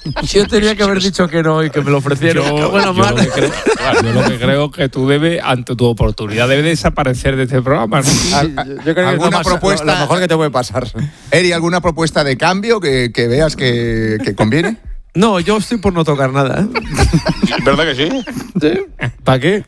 Yo tenía que haber dicho que no y que me lo ofrecieron. Yo lo que creo que tú debes, ante tu oportunidad, debes desaparecer de este programa, ¿no? Yo creo que ¿Alguna es propuesta? lo mejor que te puede pasar. Eri, ¿alguna propuesta de cambio que veas que conviene? No, yo estoy por no tocar nada, ¿eh? ¿Verdad que sí? ¿Sí? ¿Para qué?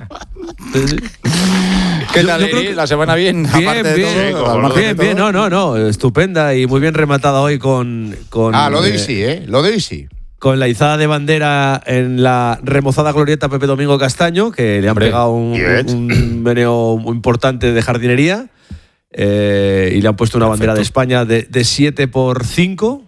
¿Qué tal, yo creo Eri? que- ¿La semana bien? Bien, aparte bien, de todo, al margen de bien, todo. no, estupenda y muy bien rematada hoy con Lo de hoy sí, ¿eh? Lo de hoy sí. con la izada de bandera en la remozada glorieta Pepe Domingo Castaño, que le han pegado un meneo muy importante de jardinería, y le han puesto una bandera de España de 7x5.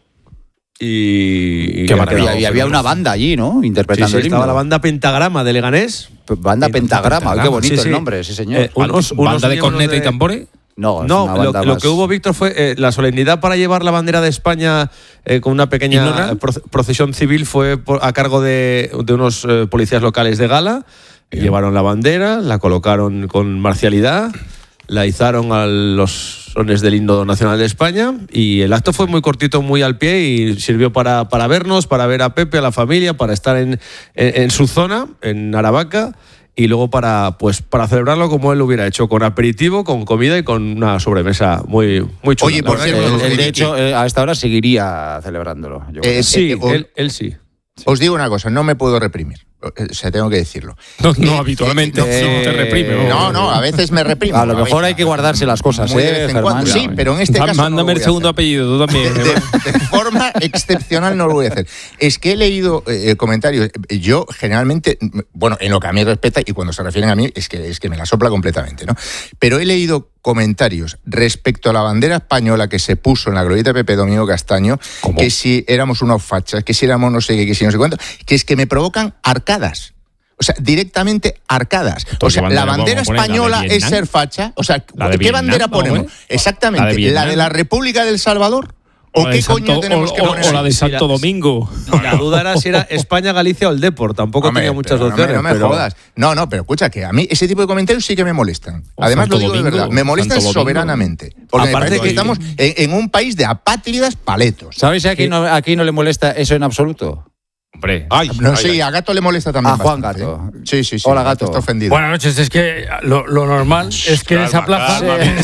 Y Qué maravilla. Y había una banda allí, ¿no? Interpretando el himno. estaba la banda Pentagrama de Leganés. Banda Pentagrama. Qué bonito sí. el nombre, sí, señor. ¿Banda de corneta y tambores? No, No, es una banda lo más. que hubo, Víctor, fue la solemnidad para llevar la bandera de España con una pequeña procesión civil fue a cargo de unos policías locales de Gala. Llevaron la bandera, la colocaron con marcialidad, la izaron a los sones del himno nacional de España y el acto fue muy cortito, muy al pie y sirvió para vernos, para ver a Pepe, a la familia, para estar en su zona, en Aravaca. Y luego para celebrarlo como él lo hubiera hecho, con aperitivo, con comida y con una sobremesa muy chula. Oye, por cierto, Él, de hecho, a esta hora seguiría celebrándolo. Yo creo. sí, él sí. Os digo una cosa, no me puedo reprimir. O sea, tengo que decirlo. No, habitualmente no te reprime. No, a veces me reprimo. A lo mejor hay que guardarse las cosas, Muy de vez en cuando. Germán? Sí, pero en este caso Mándame no lo el voy a segundo hacer. apellido, tú también. De forma excepcional no lo voy a hacer. Es que he leído comentarios. Yo generalmente, bueno, en lo que a mí respecta, y cuando se refieren a mí, es que me la sopla completamente, ¿no? Pero he leído comentarios respecto a la bandera española que se puso en la glorieta de Pepe Domingo Castaño, que si éramos unos fachas, que si éramos no sé qué, que si no sé cuánto, que es que me provocan arcadas. O sea, directamente arcadas. O sea, la bandera española es ser facha. O sea, ¿qué bandera ponemos? Exactamente. ¿La de la República del Salvador? ¿O qué coño tenemos que poner? O la de Santo Domingo. La duda era si era España, Galicia o el Depor. Tampoco tenía muchas opciones. No me jodas. No, pero escucha, que a mí ese tipo de comentarios sí que me molestan. Además, lo digo de verdad. Me molestan soberanamente. Porque me parece que estamos en un país de apátridas paletos. ¿Sabéis a quién no le molesta eso en absoluto? Hombre. Sí, a Gato le molesta también. A Juan bastante, Gato. Sí. Hola, Gato. Está ofendido. Buenas noches, es que lo normal es que en esa plaza...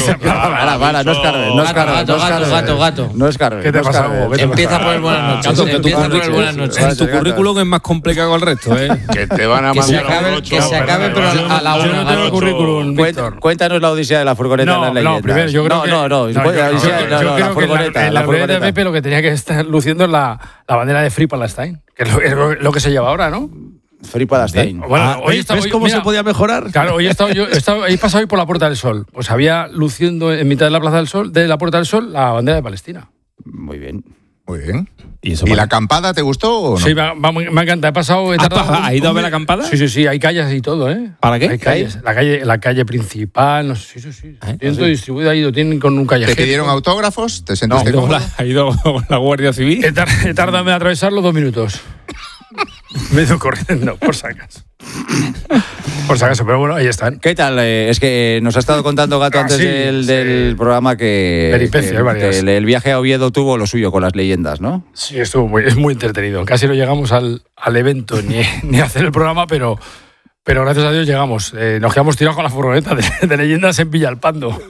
Para, no escarbe. Gato. No escarbe. ¿Qué te pasa, Hugo? Empieza por el buenas noches. Empieza por el buenas noches. Tu currículum es más complicado que el resto, ¿eh? Que te van a Que se mandar acabe, pero a la Yo no una. tengo el currículum, Víctor. Cuéntanos la odisea de la furgoneta en las leyendas. Primero, yo creo que... la furgoneta. La furgoneta de Pepe lo que tenía que estar luciendo es la bandera de Free Palestine, que es lo que se lleva ahora, ¿no? Free Palestine. Bueno, ¿Ves cómo se podía mejorar? Claro, he pasado hoy por la Puerta del Sol. Pues había luciendo en mitad de la Plaza del Sol, de la Puerta del Sol, la bandera de Palestina. Muy bien. Muy bien. ¿Y la acampada te gustó o no? Sí, me encanta. ¿Has ido a ver la acampada? Sí, hay calles y todo, ¿eh? ¿Para qué? Hay calles. La calle principal, no sé, sí. Tienen todo distribuido ahí, tienen con un callejero. ¿Te pidieron autógrafos? ¿Te sentiste cómodo? ¿Ha ido con la Guardia Civil? He tardado en atravesarlo 2 minutos. Me he ido corriendo, por si acaso. Pero bueno, ahí están. ¿Qué tal? Es que nos ha estado contando Gato antes del programa que el viaje a Oviedo tuvo lo suyo con las leyendas, ¿no? Sí, es muy entretenido. Casi no llegamos al evento ni a hacer el programa, pero gracias a Dios llegamos. Nos quedamos tirados con la furgoneta de leyendas en Villalpando.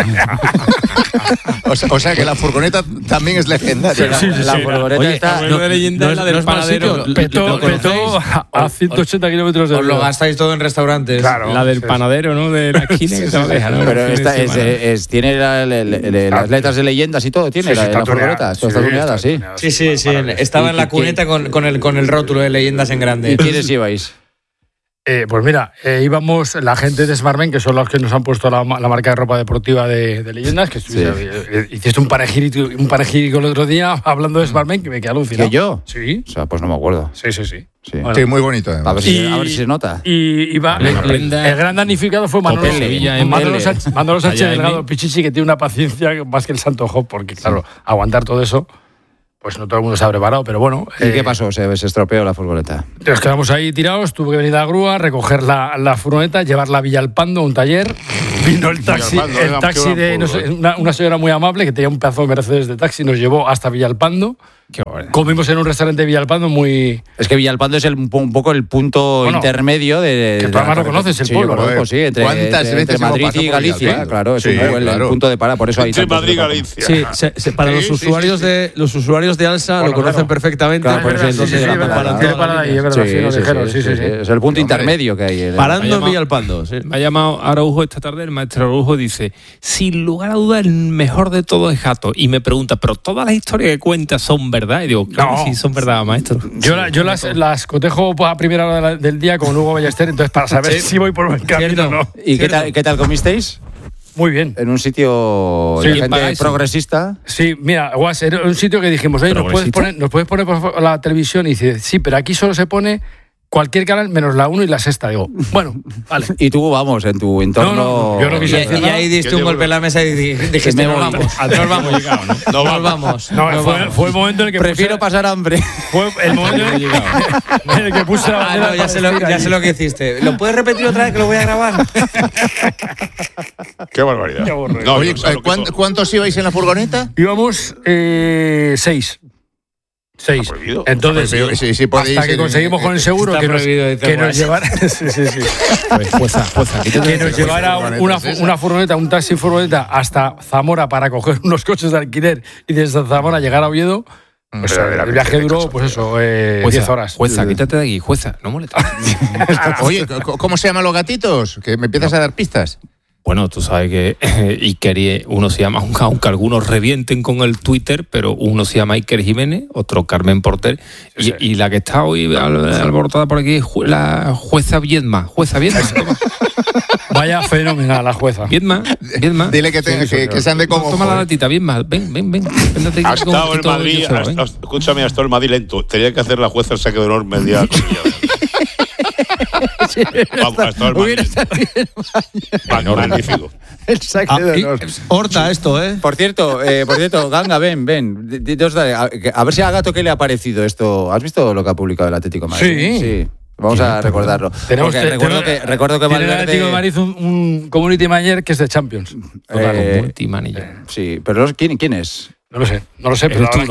O sea que la furgoneta también es legendaria. Sí, la furgoneta está... de leyenda la del panadero. Petó a 180 kilómetros de Os lo gastáis todo en restaurantes. Claro. La del panadero, ¿no? De la esquina que se lo deja, ¿no? Pero esta tiene las letras de leyendas y todo, tiene la furgoneta. Está tuneada, sí. Sí. Estaba en la cuneta con el rótulo de leyendas en grande. ¿Y quiénes ibais? Pues mira, íbamos la gente de Smartmen, que son los que nos han puesto la marca de ropa deportiva de leyendas, que hiciste un panegírico el otro día hablando de Smartmen, que me quedé alucinado. ¿Que yo? Sí. O sea, pues no me acuerdo. Sí. Bueno, Sí, muy bonito. a ver si se nota. Y el gran damnificado fue Manolo Sánchez Delgado Pichichi, que tiene una paciencia más que el Santo Job, porque claro, aguantar todo eso, pues no todo el mundo se ha preparado, pero bueno. ¿Y qué pasó? Se estropeó la furgoneta. Nos quedamos ahí tirados, tuve que venir a la grúa, recoger la furgoneta, llevarla a Villalpando, a un taller, Vino el taxi de no sé, una señora muy amable que tenía un pedazo de Mercedes de taxi, nos llevó hasta Villalpando. Comimos en un restaurante de Villalpando muy... Es que Villalpando es un poco el punto intermedio de... Que tú además lo conoces, el pueblo. Yo conozco, sí, entre Madrid y Galicia. Claro, es un poco el punto de parada, por eso hay entre Madrid y Galicia. Sí, para los usuarios de Alsa lo conocen perfectamente. Claro, por eso entonces tiene parada ahí, es verdad, sí, nos dijeron. Sí. Es el punto intermedio que hay. Parando en Villalpando. Me ha llamado Araujo esta tarde, el maestro Araujo dice, sin lugar a dudas el mejor de todo es Gato. Y me pregunta, ¿pero todas las historias que cuentas son verdad? Y digo, claro, sí, son verdad, maestro. Yo las cotejo a primera hora del día con Hugo Ballester, entonces para saber si voy por buen camino o no. ¿Y qué tal comisteis? Muy bien. En un sitio de gente progresista. Sí, mira, Guas, era un sitio que dijimos, oye, ¿nos puedes poner por favor la televisión? Y dice, sí, pero aquí solo se pone cualquier canal menos la 1 y la 6. Digo, bueno, vale. Y tú, vamos, en tu entorno... No, yo no quise decir nada. Y ahí diste un golpe en la mesa y dijiste, nos vamos. Fue el momento en el que prefiero pasar hambre. Fue el momento en el que puse la bandera. Ya sé lo que hiciste. ¿Lo puedes repetir otra vez que lo voy a grabar? Qué barbaridad. Oye, ¿cuántos ibais en la furgoneta? Íbamos 6. Entonces, hasta que conseguimos con el seguro que nos llevara que nos llevara una furgoneta, un taxi furgoneta hasta Zamora para coger unos coches de alquiler y desde Zamora llegar a Oviedo. Pues el viaje duró, pues eso, 10 horas. Jueza, quítate de aquí, jueza, no molestes. Oye, ¿cómo se llaman los gatitos? Que me empiezas a dar pistas. Bueno, tú sabes que Iker, uno se llama, aunque algunos revienten con el Twitter, pero uno se llama Iker Jiménez, otro Carmen Porter, y la que está hoy alborotada por aquí es la jueza Viedma. Jueza Viedma. Vaya fenomenal la jueza. Viedma. Dile que se ande como... Toma la latita, Viedma. Ven. Ha estado en Madrid, escúchame, ha estado en Madrid lento. Tenía que hacer la jueza el saque de honor media comilla. Sí, hubiera estado bien. Magnífico. El saque de honor. Horta esto, ¿eh? Por cierto, Ganga, ven. A ver si a Gato qué le ha parecido esto. ¿Has visto lo que ha publicado el Atlético de Madrid? Sí. Vamos a recordarlo. Recuerdo que Valverde... El Atlético de Madrid un community manager que es de Champions. Community manager. Sí, pero ¿quién es? No lo sé,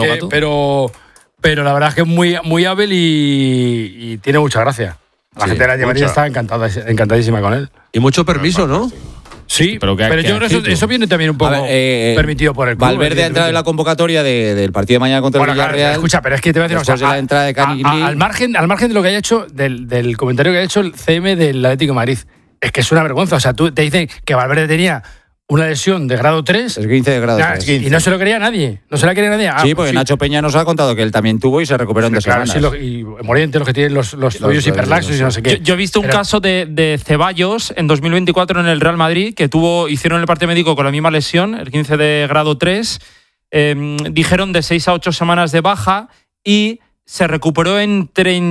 pero la verdad es que es muy hábil y tiene mucha gracia. La gente de la Madrid está encantadísima con él. Y mucho permiso, ¿no? Sí, pero yo creo que eso viene también un poco permitido por el club. Valverde ha entrado en la convocatoria del partido de mañana contra el Villarreal. Escucha, pero es que te voy a decir la entrada de Canigny. Al margen de lo que haya hecho, del comentario que ha hecho el CM del Atlético de Madrid, es que es una vergüenza. O sea, tú te dicen que Valverde tenía una lesión de grado 3. Es 15 de grado 3. Y no se lo quería nadie. Sí, porque Nacho Peña nos ha contado que él también tuvo y se recuperó en 2 semanas. Sí, y Moriente, los que tienen los tobillos hiperlaxos y no sé qué. Yo he visto un caso de Ceballos en 2024 en el Real Madrid, que hicieron el parte médico con la misma lesión, el 15 de grado 3. Dijeron de 6 a 8 semanas de baja y se recuperó en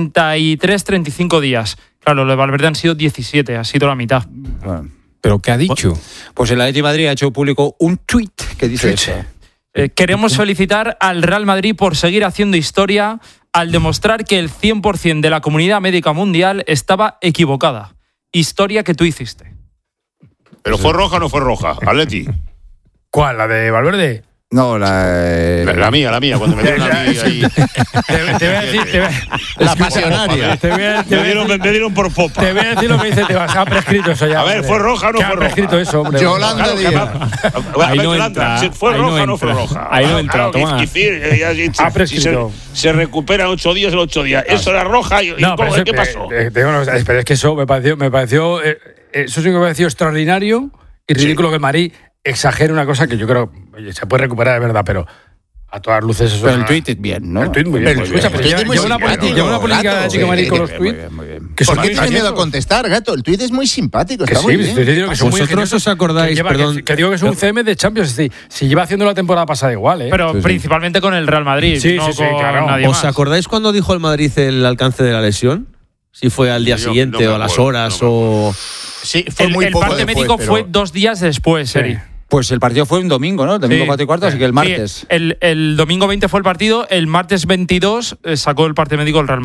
33-35 días. Claro, lo de Valverde han sido 17, ha sido la mitad. Bueno. ¿Pero qué ha dicho? Pues el Atlético de Madrid ha hecho público un tuit que dice eso. Queremos felicitar al Real Madrid por seguir haciendo historia al demostrar que el 100% de la comunidad médica mundial estaba equivocada. Historia que tú hiciste. ¿Pero fue roja o no fue roja, Atleti? ¿Cuál? ¿La de Valverde? No, la mía, cuando me dieron a mí ahí. Te voy a decir... La pasionaria. Me dieron por popa. Te voy a decir lo que dice Tebas. Ha prescrito eso ya. A ver, ¿fue roja o no fue roja? Ha prescrito eso, hombre. Yolanda Díaz. Ahí no entra. ¿Fue roja o no fue roja? Ahí no entra, Tomás. Ha prescrito. Se recupera 8 días en 8 días. Eso era roja y ¿qué pasó? Pero es que eso me pareció eso sí que me pareció extraordinario y ridículo que Madrid exagere una cosa que yo creo se puede recuperar de verdad, pero a todas luces eso. Pero el tuit es bien, ¿no? El tuit muy bien. Escucha, pero lleva una política de Atlético de Madrid con los tuits. ¿Por qué tienes miedo a contestar, Gato? El tuit es muy simpático, está muy bien. ¿Vosotros os acordáis, que digo que es un CM de Champions, si lleva haciendo la temporada pasada igual, ¿eh? Pero principalmente con el Real Madrid, no con nadie más. ¿Os acordáis cuando dijo el Madrid el alcance de la lesión? Si fue al día siguiente o a las horas o... Sí, fue muy poco. El parte médico fue 2 días después, Eri. Pues el partido fue un domingo, ¿no? El domingo 4 y cuarto, así que el martes. Sí, el domingo 20 fue el partido, el martes 22 sacó el parte médico el Real Madrid.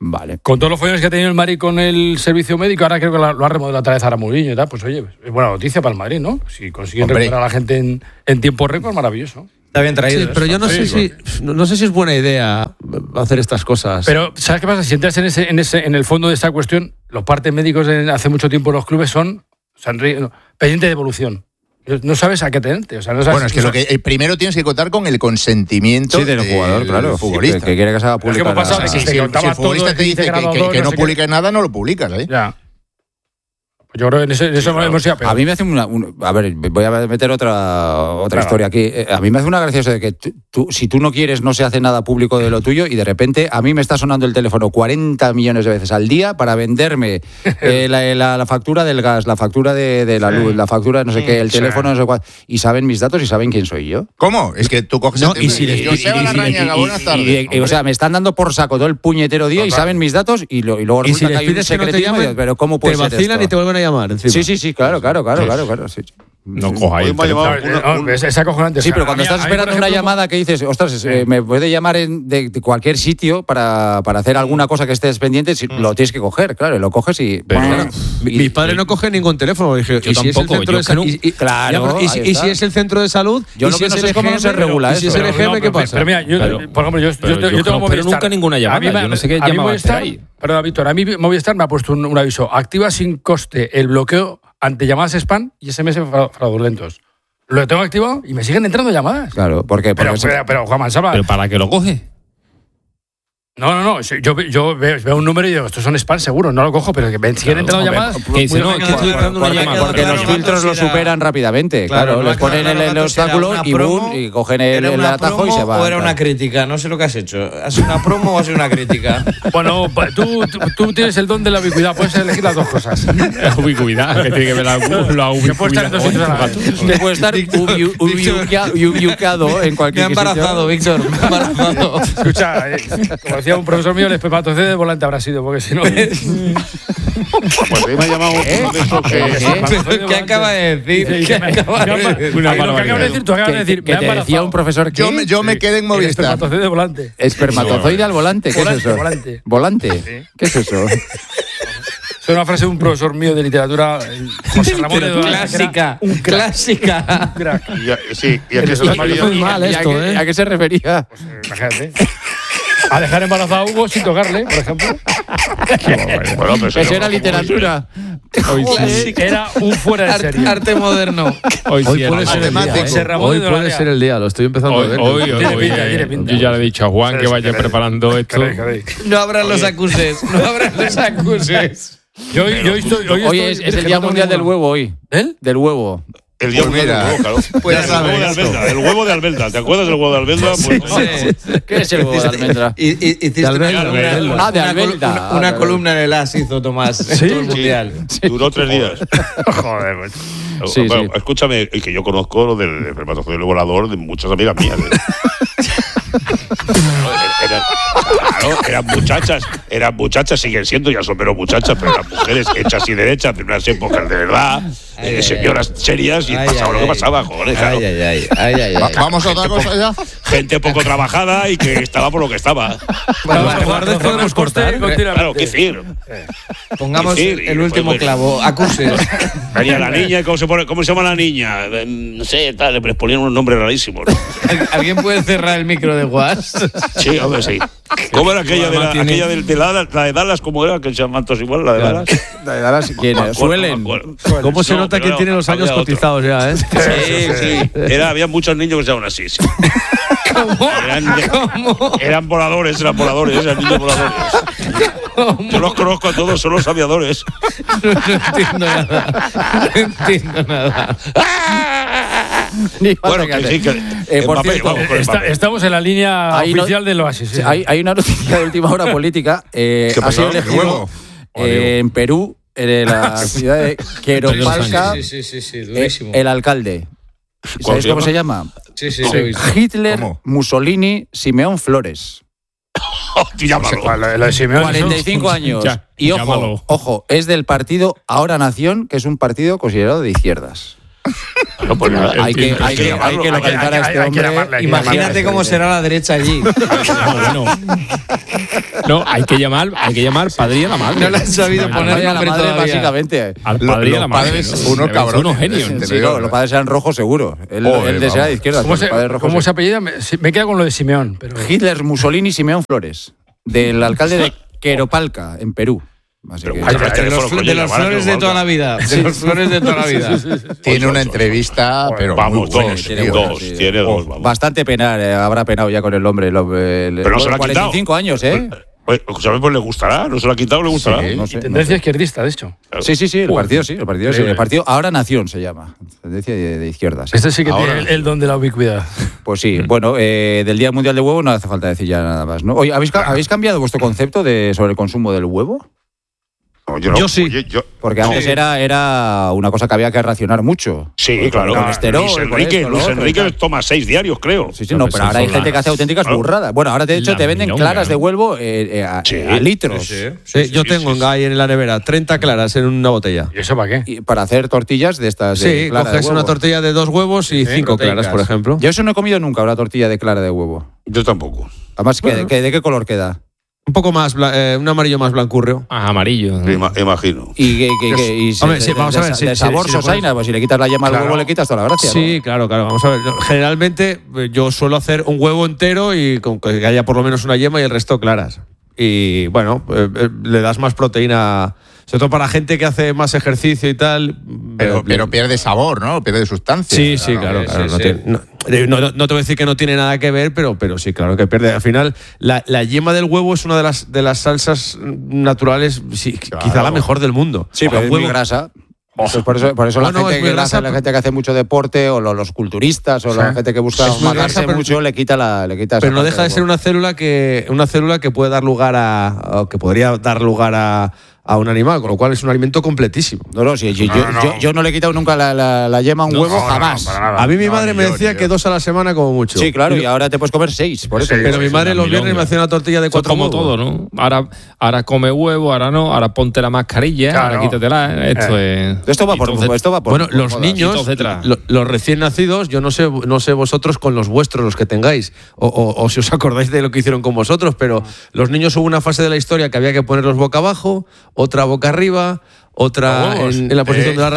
Vale. Con todos los follones que ha tenido el Madrid con el servicio médico, ahora creo que lo ha remodelado otra vez a Mourinho y tal. Pues oye, es buena noticia para el Madrid, ¿no? Si consiguen recuperar a la gente en tiempo récord, maravilloso. Está bien traído. Sí, pero yo no sé si es buena idea hacer estas cosas. Pero, ¿sabes qué pasa? Si entras en el fondo de esta cuestión, los partes médicos hace mucho tiempo los clubes son pendientes de evolución. No sabes a qué tenerte. O sea, no sabes, bueno, es que lo que primero tienes que contar con el consentimiento del jugador, claro. Futbolista. Que quiere que se haga pública. Si el futbolista te dice que no publiques nada, no lo publicas. Ya. Yo creo que en eso hemos ido a peor. A mí me hace a ver, voy a meter otra historia aquí. A mí me hace una gracia eso de que si tú no quieres, no se hace nada público de lo tuyo y de repente a mí me está sonando el teléfono 40 millones de veces al día para venderme la factura del gas, la factura de la luz, la factura de no sé qué, el teléfono no sé cuál. Y saben mis datos y saben quién soy yo. ¿Cómo? Es que tú coges o sea, me están dando por saco todo el puñetero día y saben mis datos y luego resulta que hay un secretismo. Pero ¿cómo puede ser esto? Te vacilan y te vuelven a llamar encima. Sí, claro. Sí. No cojáis. Es acojonante. Sí, pero cuando estás esperando una llamada que dices, ostras, me puede llamar de cualquier sitio para hacer alguna cosa que estés pendiente, lo tienes que coger, claro, lo coges y... Mi padre no coge ningún teléfono. Dije, yo tampoco. ¿Y si es el centro de salud? Yo lo que no sé es cómo no se regula eso. ¿Y si es el EGM, qué pasa? Pero mira, por ejemplo, yo tengo Movistar. Pero nunca ninguna llamada. Yo no sé qué llamaba ahí. Perdón, Víctor, a mí Movistar me ha puesto un aviso. Activa sin coste el bloqueo ante llamadas spam y SMS fraudulentos. Lo tengo activado y me siguen entrando llamadas. Claro, porque pero Juan Mansalva... ¿Pero para qué lo coge? No. Yo veo un número y digo, estos son spam seguro, no lo cojo, pero que me siguen entrando llamadas. Porque los filtros lo superan rápidamente. Claro, les ponen el obstáculo y cogen el atajo y se van. ¿O era una crítica? No sé lo que has hecho. ¿Has sido una promo o has sido una crítica? Bueno, tú tienes el don de la ubicuidad, puedes elegir las dos cosas. La ubicuidad, que tiene que ver la ubicuidad. Que puede estar en dos sitios a la vez. Que puede estar ubicado en cualquier sitio. Me ha embarazado, Víctor. Me ha embarazado. Escucha, como decía un profesor mío, el espermatozoide de volante habrá sido, porque si no... Pues ahí me ha llamado uno de esos que... ¿Qué acaba de decir? ¿Qué acaba de decir? Lo que acabas de decir, tú acabas de decir. Que te decía un profesor que... Yo me quedé en Movistar. Espermatozoide de volante. Espermatozoide al volante, ¿qué es eso? Volante. ¿Qué es eso? Es una frase de un profesor mío de literatura, José Ramón de Clásica. Clásica. Sí, y a qué se refería. Muy mal esto, ¿eh? ¿A qué se refería? Pues imagínate. A dejar embarazado a Hugo sin tocarle, por ejemplo. Bueno, pero eso era literatura. Era un fuera de serie. Arte moderno. Hoy puede ser el día. Hoy puede ser el día, lo estoy empezando a ver. Tiene pinta. Yo ya le he dicho a Juan que vaya preparando esto. No abran los acuses. No abran los acuses. Oye, es el Día Mundial del Huevo hoy. Del huevo. El día mundial del huevo, claro. Pues el huevo de Albelda. ¿Te acuerdas del huevo de Albelda? Pues, ¿qué es el huevo de almendra? Hiciste una columna en el AS, hizo Tomás, en todo el mundial. Duró 3 días. Joder, pues. Sí. Escúchame, que yo conozco lo del espermatozoide volador de muchas amigas mías. Eran muchachas, siguen siendo, ya son menos muchachas, pero eran mujeres hechas y derechas de unas épocas de verdad, señoras serias, y pasaba lo que pasaba, joder, claro. Vamos a otra cosa ya. Gente poco trabajada y que estaba por lo que estaba. Bueno, podemos cortar. Claro, qué decir. Pongamos el último clavo, acuses. Venía la niña, ¿cómo se llama la niña? No sé, tal, les ponían unos nombres rarísimos. ¿Alguien puede cerrar el micro de Guas? Sí, hombre, sí. ¿Cómo era aquella de la de Dallas? ¿Cómo era? Que se llaman todos igual, la de Dallas. La de Dallas, ¿quién? Suelen. ¿Cómo se nota quién tiene los años cotizados ya, eh? Sí. Había muchos niños que se llamaban así, sí. ¿Cómo? Eran voladores, eran niños voladores. Yo los conozco a todos, son los aviadores. No entiendo nada. Bueno, que sí, que por cierto, estamos en la línea oficial del Oasis. Sí. Hay una noticia de última hora política. Ha sido elegido en Perú, en la ciudad de Queropalca, el alcalde. ¿Sabéis cómo se llama? Sí. Hitler, Mussolini, Simeón Flores. Llámalo. 45 años. Y ojo, es del partido Ahora Nación, que es un partido considerado de izquierdas. Bueno, pues nada, hay que localizar a este hombre. Imagínate cómo será la derecha allí. No, hay que llamar padre a la madre. No le han sabido poner a la madre, básicamente. Al padre y a la madre. Padres, unos cabrones. Unos genios. Sí, los padres eran rojos seguro. Él desea de izquierda. ¿Cómo se apellida? Me queda con lo de Simeón. Pero... Hitler, Mussolini, Simeón Flores, del alcalde de Queropalca, en Perú. Así que, de los flores de toda la vida. De los flores de toda la vida. Tiene una entrevista, pero vamos, tiene dos. Vamos. bastante penar, habrá penado ya con el hombre. Pero no se lo ha 45 quitado. Años, ¿eh? Pues le gustará, no se lo ha quitado, le gustará. Sí, no sé, tendencia izquierdista, de hecho. Sí, el partido sí. El partido Ahora Nación se llama. Tendencia de izquierda. Sí. Este sí que tiene el don de la ubicuidad. Pues sí, bueno, del Día Mundial del Huevo no hace falta decir ya nada más, ¿no? Oye, ¿habéis cambiado vuestro concepto sobre el consumo del huevo? No, yo sí. Porque antes era una cosa que había que racionar mucho. Sí, claro. Luis Enrique toma 6 diarios, creo. Sí, no, pero ahora hay gente que hace auténticas burradas. Bueno, ahora de hecho te venden claras de huevo a litros. Sí, yo tengo ahí en la nevera 30 claras en una botella. ¿Y eso para qué? Y para hacer tortillas de estas. Sí, coges una tortilla de 2 huevos y 5 claras, por ejemplo. Yo eso no he comido nunca, una tortilla de clara de huevo. Yo tampoco. Además, ¿de qué color queda? Un poco más, un amarillo más blancurrio. Amarillo. Imagino. Vamos a ver, de sabor sosaina, pues si le quitas la yema al huevo le quitas toda la gracia. Sí, ¿no? Claro. Vamos a ver. Generalmente yo suelo hacer un huevo entero y con que haya por lo menos una yema y el resto claras. Y bueno, le das más proteína, sobre todo para gente que hace más ejercicio y tal. Pero pierde sabor, ¿no? Pierde sustancia. Sí, claro. No te voy a decir que no tiene nada que ver, pero sí, claro que pierde. Al final, la yema del huevo es una de las salsas naturales, sí, claro, quizá la mejor del mundo. Sí, pero es muy grasa. Por eso la gente que hace mucho deporte, o los culturistas, o la gente que busca matarse mucho, le quita. Pero no deja de ser una célula que puede dar lugar que podría dar lugar a un animal, con lo cual es un alimento completísimo. Yo no le he quitado nunca la yema a un huevo, jamás. A mí mi madre me decía que 2 a la semana como mucho. Sí, claro, y ahora te puedes comer 6. Por eso. Pero mi madre los viernes me hacía una tortilla de 4 huevos. Como todo, ¿no? Ahora come huevo, ahora no, ahora ponte la mascarilla, ahora quítatela. Esto va por bueno, los niños, los recién nacidos, yo no sé vosotros con los vuestros, los que tengáis, o si os acordáis de lo que hicieron con vosotros, pero los niños hubo una fase de la historia que había que ponerlos boca abajo, otra boca arriba, otra en la posición de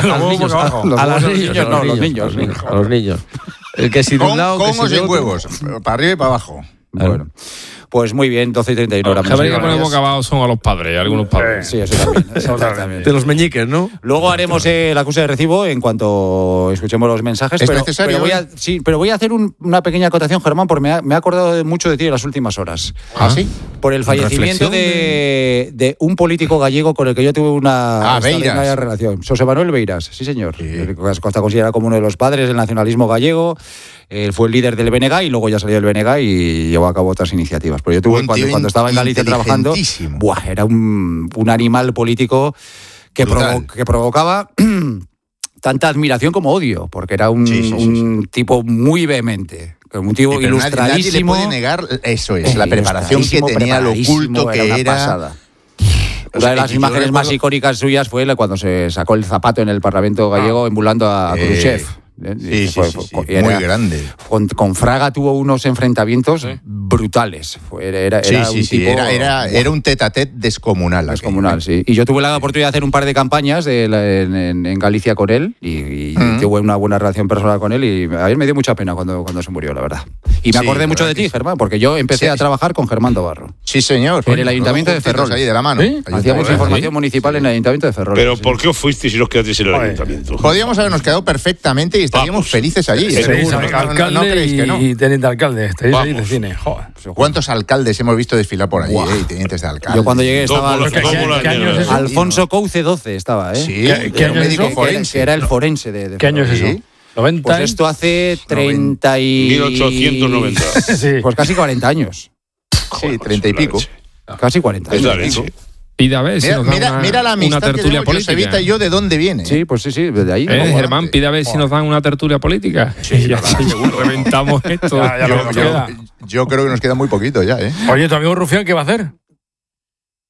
a los niños. El que si de un lado, con o sin huevos, para arriba y para abajo. Bueno. Pues muy bien, 12:31 horas. Los que poner boca abajo son a los padres, algunos padres. Sí, eso también. De los meñiques, ¿no? Luego haremos la acuse de recibo en cuanto escuchemos los mensajes. ¿Es necesario? Pero voy a hacer una pequeña acotación, Germán, porque me he acordado mucho de ti en las últimas horas. ¿Ah, sí? Por el fallecimiento de un político gallego con el que yo tuve una extraordinaria relación. José Manuel Beiras, sí señor. Sí. Está considerado como uno de los padres del nacionalismo gallego. Él fue el líder del BNG y luego ya salió del BNG y llevó a cabo otras iniciativas. Pero yo tuve cuando estaba en Galicia trabajando, era un animal político que provocaba tanta admiración como odio, porque era un tipo muy vehemente, un tipo ilustradísimo. Nadie le puede negar eso, es la preparación que tenía, lo oculto que era. Pasada. Una de las imágenes más icónicas suyas fue cuando se sacó el zapato en el Parlamento gallego emulando a Khrushchev. Muy grande. Con Fraga tuvo unos enfrentamientos brutales. Era un tete-a-tete descomunal. Descomunal, sí. Y yo tuve la oportunidad de hacer un par de campañas en Galicia con él y tuve una buena relación personal con él y a mí me dio mucha pena cuando se murió, la verdad. Y me acordé mucho de ti, Germán, porque yo empecé a trabajar con Germán Dobarro. Sí, señor. En el Ayuntamiento de Ferrol. Ahí de la mano. Hacíamos información municipal en el Ayuntamiento de Ferrol. Pero ¿por qué os fuisteis si os quedasteis en el Ayuntamiento? Podríamos habernos quedado perfectamente y estaríamos felices allí. ¿No creéis que no? Y teniente alcalde, estáis ahí de cine. Joder. ¿Cuántos alcaldes hemos visto desfilar por allí? Y tenientes de alcalde. Yo cuando llegué estaba ¿Qué año es eso? Alfonso Couce 12 estaba, ¿eh? Sí, ¿Qué año es eso? Que era el forense de ¿Qué año es eso? 90. Pues esto hace 30 y... 1890. Sí. Pues casi 40 años. Sí, 30 y pico. Casi 40 años. Pide a ver si nos dan mira la amistad una tertulia que política. Josevita y yo de dónde viene. Sí, pues sí, desde ahí. Germán, pide a ver si nos dan una tertulia política. Sí, ya reventamos esto. Ya yo creo que nos queda muy poquito ya, ¿eh? Oye, ¿tu amigo Rufián qué va a hacer?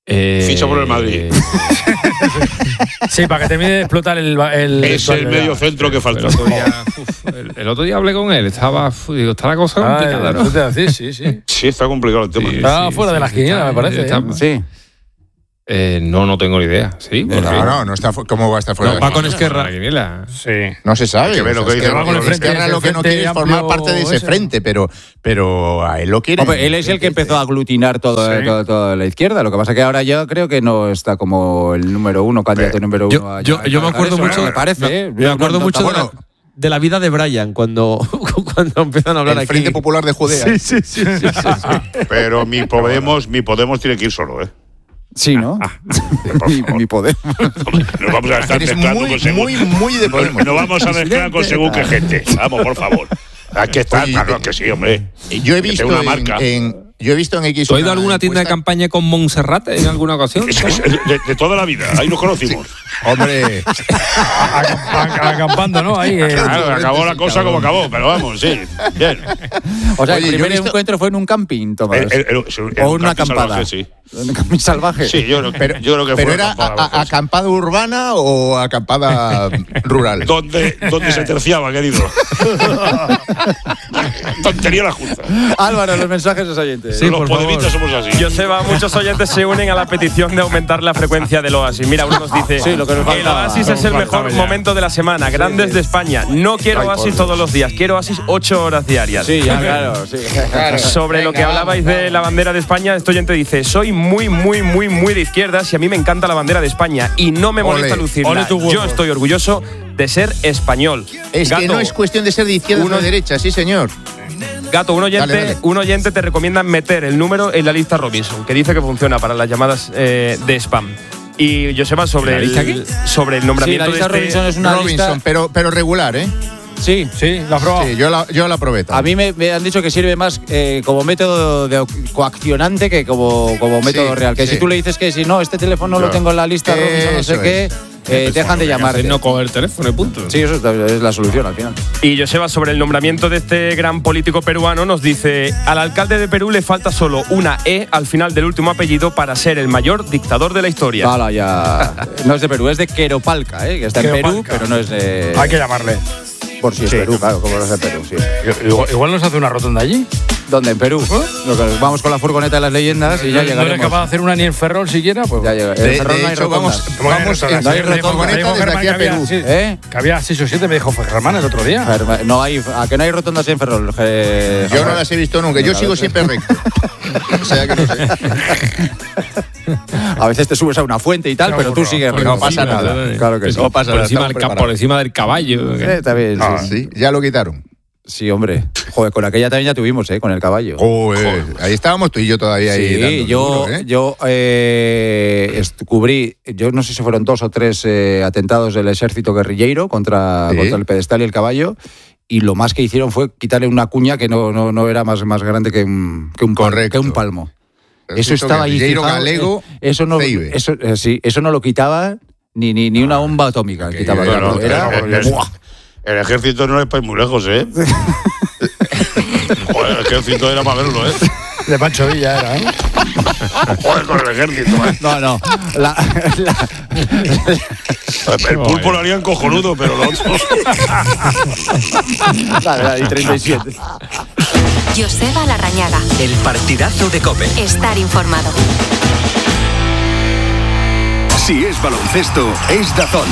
Ficha por el Madrid. Sí, para que termine de explotar el es el medio centro que falta. El otro día hablé con él, está la cosa complicada, ¿no? Sí. Sí, está complicado el tema. Está fuera de las quinielas, me parece. Sí. No tengo ni idea. ¿Sí? No está. ¿Cómo va a estar fuera? Va con Esquerra. Sí. No se sabe. Hay que ver lo que dice. Esquerra lo que no quiere es formar parte de ese frente, pero a él lo quiere. Hombre, él es el que empezó a aglutinar toda la izquierda. Lo que pasa es que ahora yo creo que no está como el número uno, candidato número uno. Yo me acuerdo mucho. Me parece. Me acuerdo mucho de la vida de Brian cuando empiezan a hablar aquí. El Frente Popular de Judea. Sí. Pero mi Podemos tiene que ir solo, ¿eh? Sí, ¿no? Mi Podemos. Nos vamos a estar mezclando con según. Muy de Podemos. No vamos a mezclar con según qué gente. Vamos, por favor. Aquí está, claro que sí, hombre. Yo he visto una marca. Yo he visto en X. ¿Tú has ido a alguna tienda de campaña con Montserrat en alguna ocasión? De toda la vida, ahí nos conocimos. Hombre. Acampando, ¿no? Ahí. Claro, acabó la cosa como acabó, pero vamos, sí. Bien. O sea, el primer encuentro fue en un camping, Tomás. O una acampada. Salvaje, sí. ¿Un camping salvaje? Sí, yo creo que fue. ¿Pero era acampada urbana o acampada rural? ¿Dónde se terciaba, querido? Tontería la justa. Álvaro, los mensajes de los oyentes. Sí, los podemistas somos así. Joseba, muchos oyentes se unen a la petición de aumentar la frecuencia del Oasis. Mira, uno nos dice: el Oasis es el mejor momento de la semana. Grandes de España. No quiero Oasis todos los días, quiero Oasis 8 horas diarias. Sí, ya, claro. Sí. Sobre lo que hablabais de la bandera de España, este oyente dice: soy muy de izquierdas y a mí me encanta la bandera de España y no me molesta lucirla. Yo estoy orgulloso de ser español. Es Gato, que no es cuestión de ser de izquierda o de derecha, sí, señor. Gato, un oyente te recomienda meter el número en la lista Robinson, que dice que funciona para las llamadas de spam. Y Joseba, sobre el nombramiento de Robinson es una lista, pero regular, ¿eh? Sí, la probado. Sí, yo la probé. A mí me han dicho que sirve más como método coaccionante que como método real. Que si tú le dices que si no, este teléfono lo tengo en la lista Robinson, no sé qué, dejan de llamar. No coger el teléfono y punto. Sí, eso es la solución al final. Y Joseba, sobre el nombramiento de este gran político peruano, nos dice: al alcalde de Perú le falta solo una E al final del último apellido para ser el mayor dictador de la historia. Hala, ya. No es de Perú, es de Queropalca, que está en Perú, pero no es de… Hay que llamarle. Por si es Perú, claro, como no es de Perú, sí. Igual nos hace una rotonda allí. ¿Dónde? ¿En Perú? Vamos con la furgoneta de las leyendas y ya llegaremos. ¿No eres capaz de hacer una ni en Ferrol siquiera? Pues ya llega. En Ferrol no hay rotondas. No hay rotondas desde aquí a Perú. Que había 6 o 7, me dijo Germán el otro día. No hay, ¿a que no hay rotondas en Ferrol? Yo no las he visto nunca, yo sigo siempre recto. O sea que no sé. A veces te subes a una fuente y tal, pero tú sigues recto. No pasa nada. Claro que sí. No pasa nada. Por encima del caballo. También, sí. Ya lo quitaron. Sí, hombre. Joder, con aquella también ya tuvimos, con el caballo. Joder. Ahí estábamos tú y yo todavía ahí. Sí, yo cubrí, yo no sé si fueron 2 o 3 atentados del ejército guerrillero contra el pedestal y el caballo. Y lo más que hicieron fue quitarle una cuña que no era más grande que un palmo. Eso estaba ahí fijado, galego, eso no lo quitaba ni una bomba atómica. Quitaba el ejército no es para ir muy lejos, ¿eh? Joder, el ejército era para verlo, ¿eh? De Pancho Villa era, ¿eh? Joder, con el ejército, ¿eh? No. El pulpo lo harían cojonudo, pero los otros… Dale, y 37. Joseba Larrañaga. El partidazo de COPE. Estar informado. Si es baloncesto, es DAZN.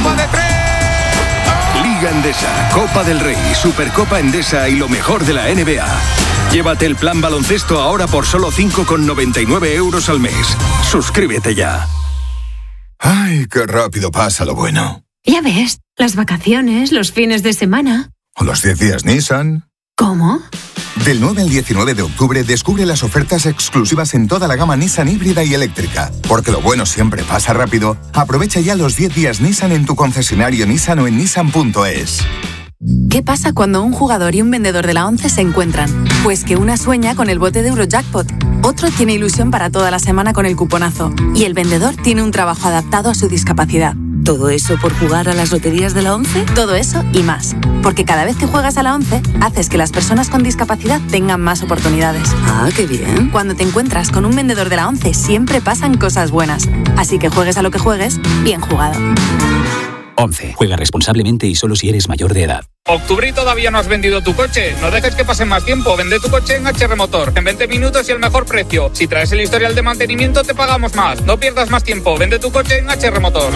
Liga Endesa, Copa del Rey, Supercopa Endesa y lo mejor de la NBA. Llévate el plan baloncesto ahora por solo 5,99 € al mes. Suscríbete ya. Ay, qué rápido pasa lo bueno. Ya ves, las vacaciones, los fines de semana. O los 10 días Nissan. ¿Cómo? Del 9 al 19 de octubre descubre las ofertas exclusivas en toda la gama Nissan híbrida y eléctrica. Porque lo bueno siempre pasa rápido. Aprovecha ya los 10 días Nissan en tu concesionario Nissan o en nissan.es. ¿Qué pasa cuando un jugador y un vendedor de la 11 se encuentran? Pues que una sueña con el bote de Eurojackpot, otro tiene ilusión para toda la semana con el cuponazo y el vendedor tiene un trabajo adaptado a su discapacidad. ¿Todo eso por jugar a las loterías de la ONCE? Todo eso y más. Porque cada vez que juegas a la ONCE, haces que las personas con discapacidad tengan más oportunidades. Ah, qué bien. Cuando te encuentras con un vendedor de la ONCE, siempre pasan cosas buenas. Así que juegues a lo que juegues, bien jugado. ONCE. Juega responsablemente y solo si eres mayor de edad. Octubre y todavía no has vendido tu coche. No dejes que pase más tiempo. Vende tu coche en HR Motor. En 20 minutos y el mejor precio. Si traes el historial de mantenimiento, te pagamos más. No pierdas más tiempo. Vende tu coche en HR Motor.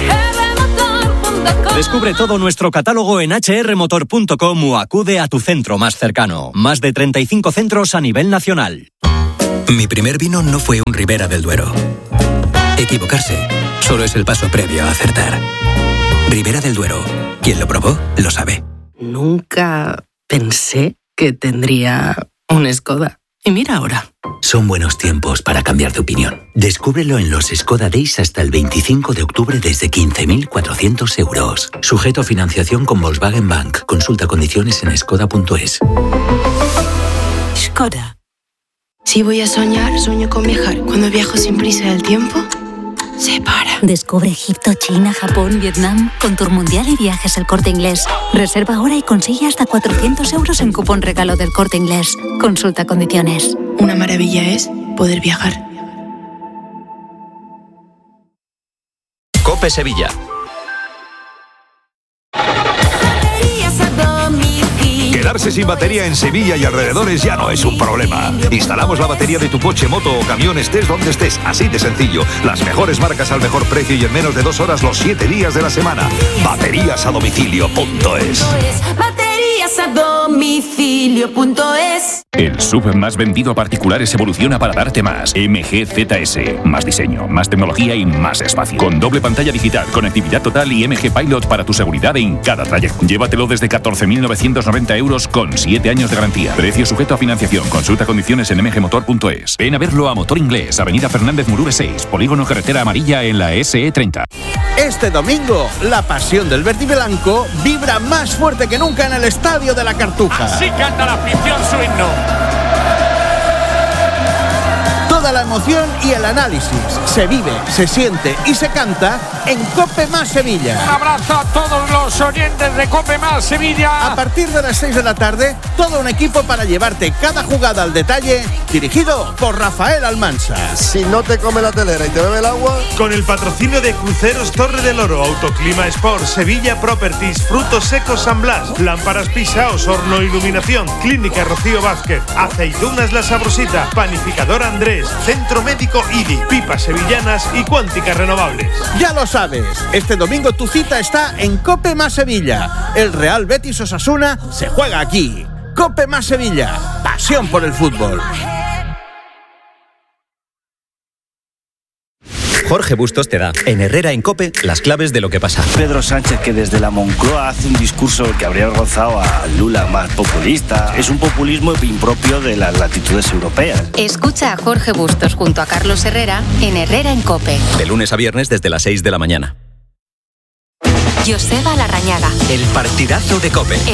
Descubre todo nuestro catálogo en hrmotor.com o acude a tu centro más cercano. Más de 35 centros a nivel nacional. Mi primer vino no fue un Ribera del Duero. Equivocarse solo es el paso previo a acertar. Ribera del Duero. Quien lo probó, lo sabe. Nunca pensé que tendría un Skoda. Y mira ahora. Son buenos tiempos para cambiar de opinión. Descúbrelo en los Skoda Days hasta el 25 de octubre desde 15.400 euros. Sujeto a financiación con Volkswagen Bank. Consulta condiciones en skoda.es. Skoda. Si voy a soñar, sueño con viajar. Cuando viajo sin prisa del tiempo, se para. Descubre Egipto, China, Japón, Vietnam con Tour Mundial y Viajes El Corte Inglés. Reserva ahora y consigue hasta 400 euros en cupón regalo del Corte Inglés. Consulta condiciones. Una maravilla es poder viajar. COPE Sevilla. Quedarse sin batería en Sevilla y alrededores ya no es un problema. Instalamos la batería de tu coche, moto o camión, estés donde estés, así de sencillo. Las mejores marcas al mejor precio y en menos de 2 horas los 7 días de la semana. Bateriasadomicilio.es. Bateriasadomicilio.es. El SUV más vendido a particulares evoluciona para darte más. MG ZS. Más diseño, más tecnología y más espacio. Con doble pantalla digital, conectividad total y MG Pilot para tu seguridad en cada trayecto. Llévatelo desde 14.990 euros con 7 años de garantía. Precio sujeto a financiación. Consulta condiciones en mgmotor.es. Ven a verlo a Motor Inglés, Avenida Fernández Murube 6, Polígono Carretera Amarilla en la SE30. Este domingo, la pasión del verdiblanco vibra más fuerte que nunca en el Estadio de la Cartuja. Así canta la afición su himno. Toda la emoción y el análisis se vive, se siente y se canta en COPE Más Sevilla. Un abrazo a todos los oyentes de COPE Más Sevilla. A partir de las 6 de la tarde, todo un equipo para llevarte cada jugada al detalle, dirigido por Rafael Almansa. Si no te come la telera y te bebe el agua... Con el patrocinio de Cruceros Torre del Oro, Autoclima Sport, Sevilla Properties, Frutos Secos San Blas, Lámparas Pisaos, Horno Iluminación, Clínica Rocío Vázquez, Aceitunas La Sabrosita, Panificador Andrés, Centro Médico IDI, Pipas Sevillanas y Cuánticas Renovables. Ya lo sabes, este domingo tu cita está en COPE Más Sevilla. El Real Betis Osasuna se juega aquí. COPE Más Sevilla, pasión por el fútbol. Jorge Bustos te da, en Herrera en COPE, las claves de lo que pasa. Pedro Sánchez, que desde la Moncloa hace un discurso que habría avergonzado a Lula, más populista. Es un populismo impropio de las latitudes europeas. Escucha a Jorge Bustos junto a Carlos Herrera en Herrera en COPE. De lunes a viernes desde las 6 de la mañana. Joseba Larrañaga. El partidazo de COPE.